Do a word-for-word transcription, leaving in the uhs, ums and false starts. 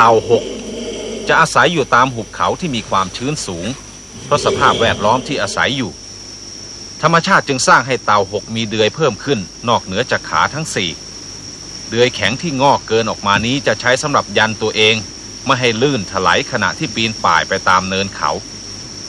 เต่าหกจะอาศัยอยู่ตามหุบเขาที่มีความชื้นสูงเพราะสภาพแวดล้อมที่อาศัยอยู่ธรรมชาติจึงสร้างให้เต่าหกมีเดือยเพิ่มขึ้นนอกเหนือจากขาทั้งสี่เดือยแข็งที่งอกเกินออกมานี้จะใช้สำหรับยันตัวเองไม่ให้ลื่นถลายขณะที่ปีนป่ายไปตามเนินเขา